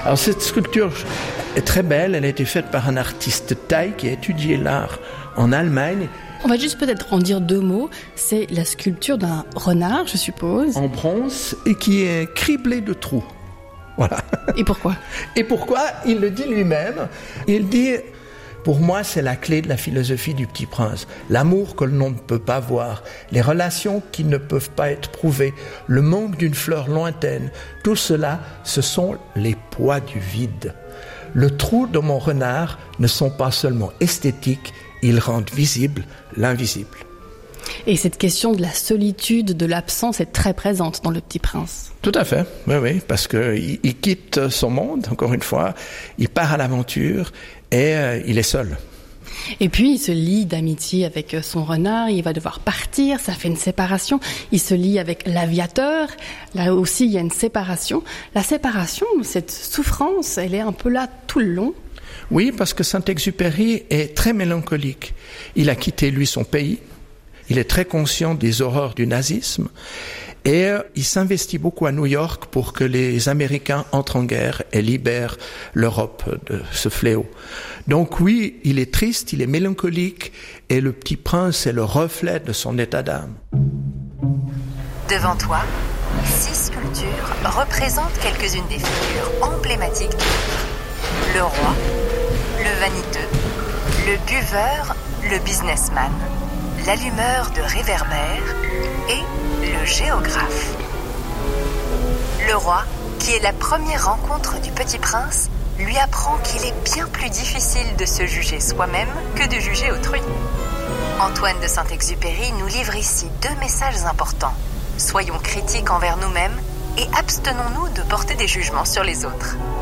Alors cette sculpture est très belle, elle a été faite par un artiste thaï qui a étudié l'art en Allemagne. On va juste peut-être en dire 2 mots. C'est la sculpture d'un renard, je suppose. En bronze et qui est criblée de trous. Voilà. Et pourquoi ? Et pourquoi ? Il le dit lui-même. Il dit, pour moi, c'est la clé de la philosophie du Petit Prince. L'amour que l'on ne peut pas voir, les relations qui ne peuvent pas être prouvées, le manque d'une fleur lointaine, tout cela, ce sont les poids du vide. Le trou de mon renard ne sont pas seulement esthétiques, ils rendent visible l'invisible. Et cette question de la solitude, de l'absence est très présente dans Le Petit Prince. Tout à fait, oui, parce qu'il quitte son monde, encore une fois, il part à l'aventure et il est seul. Et puis il se lie d'amitié avec son renard, il va devoir partir, ça fait une séparation. Il se lie avec l'aviateur, là aussi il y a une séparation. La séparation, cette souffrance, elle est un peu là tout le long. Oui, parce que Saint-Exupéry est très mélancolique. Il a quitté, lui, son pays. Il est très conscient des horreurs du nazisme. Et il s'investit beaucoup à New York pour que les Américains entrent en guerre et libèrent l'Europe de ce fléau. Donc oui, il est triste, il est mélancolique, et Le Petit Prince est le reflet de son état d'âme. Devant toi, 6 sculptures représentent quelques-unes des figures emblématiques du livre. Le roi, le vaniteux, le buveur, le businessman, l'allumeur de réverbères et le géographe. Le roi, qui est la première rencontre du Petit Prince, lui apprend qu'il est bien plus difficile de se juger soi-même que de juger autrui. Antoine de Saint-Exupéry nous livre ici 2 messages importants. Soyons critiques envers nous-mêmes et abstenons-nous de porter des jugements sur les autres.